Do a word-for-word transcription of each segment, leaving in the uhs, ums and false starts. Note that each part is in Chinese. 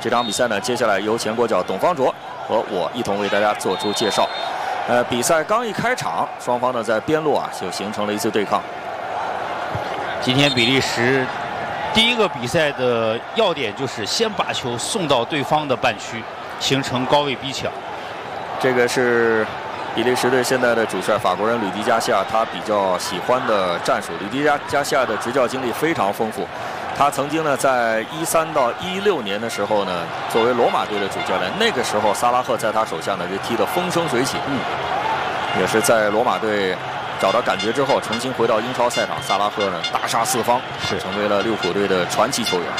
这场比赛呢，接下来由前国脚董方卓和我一同为大家做出介绍。呃，比赛刚一开场，双方呢在边路啊就形成了一次对抗。 今天比利时第一个比赛的要点就是先把球送到对方的半区，形成高位逼抢。 这个是比利时队现在的主帅法国人吕迪加西亚，他比较喜欢的战术。吕迪加加西亚的执教经历非常丰富，他曾经呢在一三到一六年的时候呢，作为罗马队的主教练，那个时候萨拉赫在他手下呢就踢得风生水起，嗯，也是在罗马队找到感觉之后，重新回到英超赛场，萨拉赫呢大杀四方，是成为了利物浦队的传奇球员。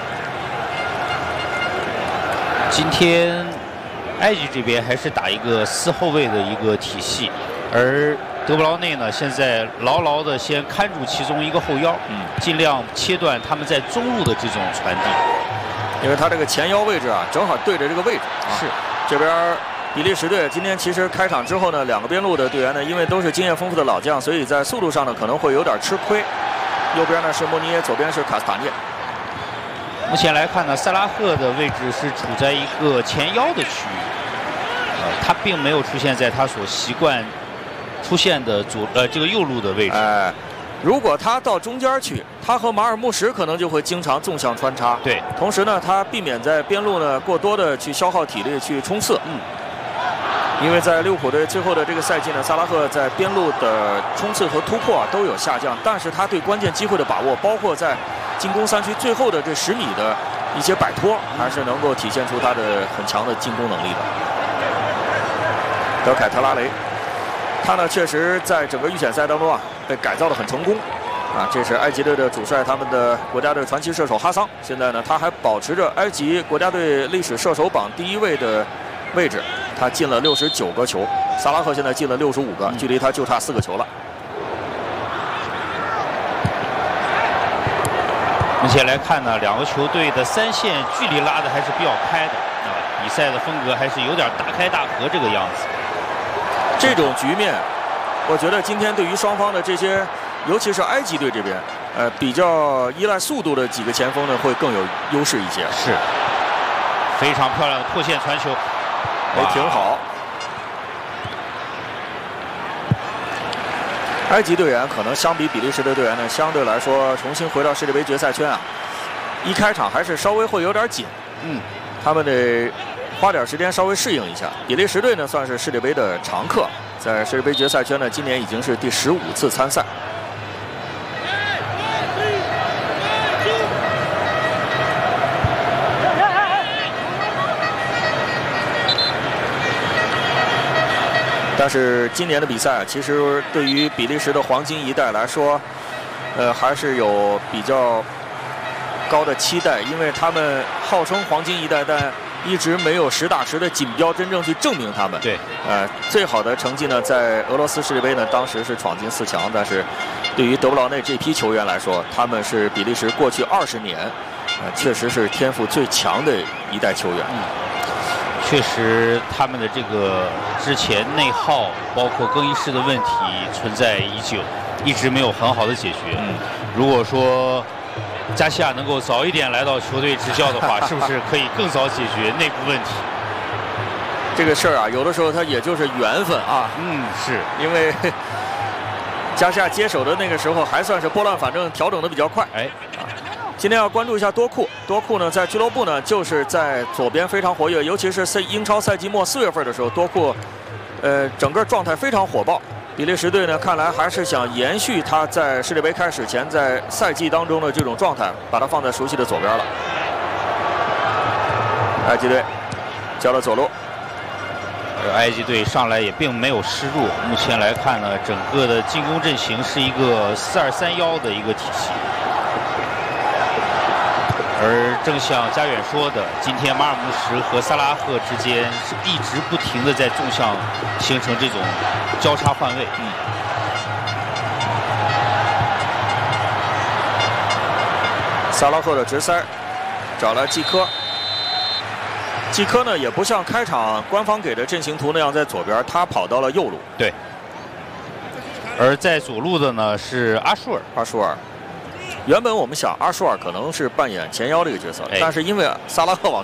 今天埃及这边还是打一个四后卫的一个体系，而德布劳内呢现在牢牢的先看住其中一个后腰，嗯，尽量切断他们在中路的这种传递， 因为他这个前腰位置啊正好对着这个位置，啊、是这边。比利时队今天其实开场之后呢，两个边路的队员呢，因为都是经验丰富的老将，所以在速度上呢可能会有点吃亏。右边呢是莫尼耶，左边是卡斯塔涅。 目前来看呢，萨拉赫的位置是处在一个前腰的区域，呃，他并没有出现在他所习惯出现的左呃这个右路的位置。 哎，如果他到中间去，他和马尔穆什可能就会经常纵向穿插。 对， 同时呢，他避免在边路呢过多的去消耗体力去冲刺。嗯。因为在利物浦队最后的这个赛季呢，萨拉赫在边路的冲刺和突破、啊、都有下降，但是他对关键机会的把握，包括在进攻三区最后的这十米的一些摆脱，还是能够体现出他的很强的进攻能力的。德凯特拉雷，他呢确实在整个预选赛当中啊被改造得很成功啊，这是埃及队的主帅他们的国家队传奇射手哈桑，现在呢他还保持着埃及国家队历史射手榜第一位的位置。他进了六十九个球，萨拉赫现在进了六十五个，距离他就差四个球了。 目前来看呢，两个球队的三线距离拉的还是比较开的，啊，比赛的风格还是有点大开大合这个样子。 这种局面，我觉得今天对于双方的这些，尤其是埃及队这边，呃，比较依赖速度的几个前锋呢，会更有优势一些。 是，非常漂亮的破线传球。 也挺好。埃及队员可能相比比利时的队员呢，相对来说重新回到世界杯决赛圈啊，一开场还是稍微会有点紧。嗯，他们得花点时间稍微适应一下。比利时队呢算是世界杯的常客，在世界杯决赛圈呢，今年已经是第十五次参赛。但是今年的比赛，其实对于比利时的黄金一代来说，呃，还是有比较高的期待，因为他们号称黄金一代，但一直没有实打实的锦标真正去证明他们。 对， 呃，最好的成绩呢，在俄罗斯世界杯呢，当时是闯进四强，但是对于德布劳内这批球员来说，他们是比利时过去二十年，呃，确实是天赋最强的一代球员。嗯。 确实，他们的这个之前内耗，包括更衣室的问题存在已久，一直没有很好的解决。嗯，如果说加西亚能够早一点来到球队执教的话，是不是可以更早解决内部问题？ 这个事儿啊，有的时候它也就是缘分啊。 嗯，是因为加西亚接手的那个时候还算是拨乱反正，调整的比较快。哎，啊。今天要关注一下多库，多库呢在俱乐部呢就是在左边非常活跃，尤其是赛英超赛季末四月份的时候，多库，呃，整个状态非常火爆。比利时队呢看来还是想延续他在世界杯开始前在赛季当中的这种状态，把它放在熟悉的左边了。埃及队交了左路， 埃及队上来也并没有失误。目前来看呢，整个的进攻阵型是一个四二三幺的一个体系。而正像佳远说的，今天马尔穆什和萨拉赫之间是一直不停的在纵向形成这种交叉换位。嗯。 萨拉赫的直塞找了季科，季科呢也不像开场官方给的阵型图那样在左边，他跑到了右路。 对。而在左路的呢是阿舒尔， 阿舒尔。原本我们想阿舒尔可能是扮演前腰这个角色，哎、但是因为萨拉赫往